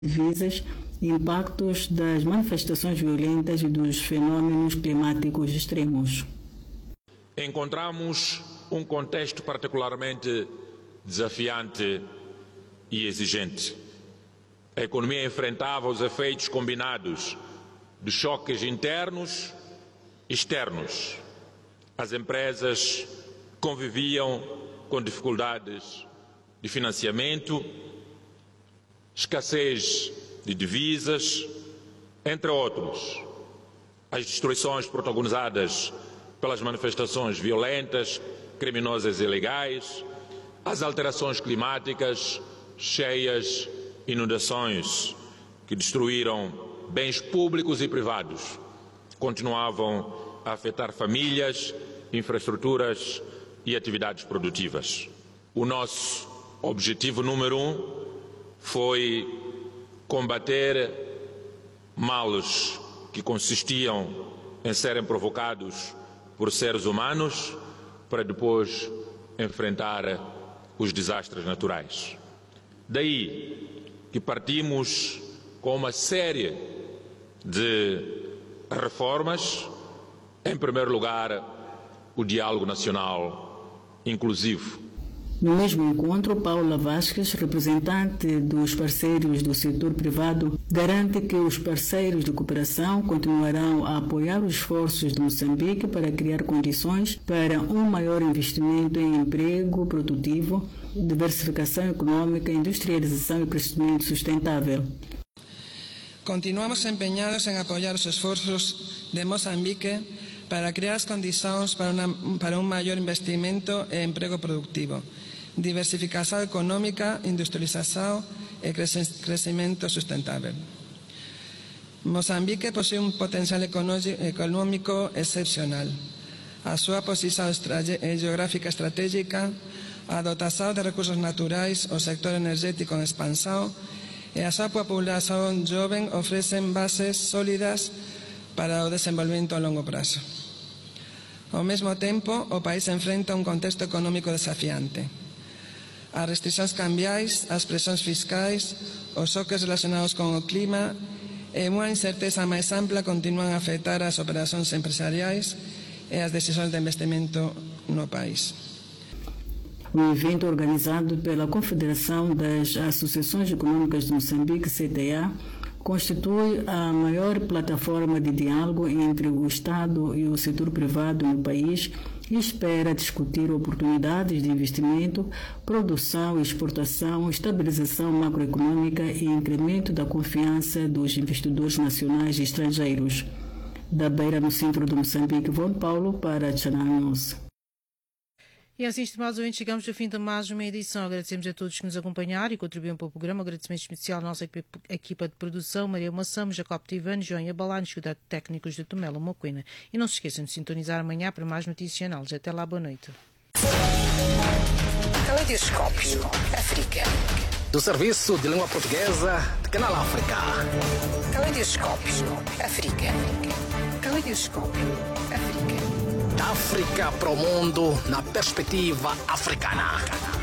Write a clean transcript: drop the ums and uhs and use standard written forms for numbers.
divisas, impactos das manifestações violentas e dos fenômenos climáticos extremos. Encontramos um contexto particularmente desafiante e exigente. A economia enfrentava os efeitos combinados de choques internos e externos. As empresas conviviam com dificuldades de financiamento, escassez de divisas, entre outros. As destruições protagonizadas pelas manifestações violentas, criminosas e ilegais, as alterações climáticas, cheias, inundações que destruíram bens públicos e privados, continuavam a afetar famílias, infraestruturas e atividades produtivas. O nosso objetivo número 1 foi combater males que consistiam em serem provocados por seres humanos para depois enfrentar os desastres naturais. Daí que partimos com uma série de reformas. Em primeiro lugar, o diálogo nacional inclusivo. No mesmo encontro, Paula Vasquez, representante dos parceiros do setor privado, garante que os parceiros de cooperação continuarão a apoiar os esforços de Moçambique para criar condições para um maior investimento em emprego produtivo, diversificação econômica, industrialização e crescimento sustentável. Continuamos empenhados em apoiar os esforços de Moçambique para criar as condições para um maior investimento e emprego produtivo, diversificação econômica, industrialização e crescimento sustentável. Moçambique possui um potencial econômico excepcional. A sua posição geográfica estratégica, a dotação de recursos naturais, o sector energético em expansão e a sua população jovem oferecem bases sólidas para o desenvolvimento a longo prazo. Ao mesmo tempo, o país enfrenta um contexto econômico desafiante. As restrições cambiais, as pressões fiscais, os choques relacionados com o clima e uma incerteza mais ampla continuam a afetar as operações empresariais e as decisões de investimento no país. Um evento organizado pela Confederação das Associações Econômicas de Moçambique, CTA, constitui a maior plataforma de diálogo entre o Estado e o setor privado no país e espera discutir oportunidades de investimento, produção e exportação, estabilização macroeconômica e incremento da confiança dos investidores nacionais e estrangeiros. Da Beira, no centro de Moçambique, João Paulo, para a Channel News. E assim, estimados ouvintes, chegamos ao fim de mais uma edição. Agradecemos a todos que nos acompanharam e contribuíram para o programa. Agradecimento especial à nossa equipa de produção, Maria Massamo, Jacob Tivano, João Abalanes, cuidado técnicos de Tomela Moquena. E não se esqueçam de sintonizar amanhã para mais notícias análise. Até lá, boa noite. Caleidoscópio África. Do Serviço de Língua Portuguesa de Canal África. Caleidoscópio África. Caleidoscópio África. Da África para o mundo na perspectiva africana.